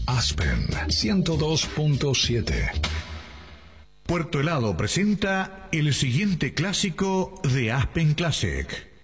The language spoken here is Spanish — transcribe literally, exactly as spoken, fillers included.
Aspen ciento dos punto siete. Puerto Helado presenta el siguiente clásico de Aspen Classic.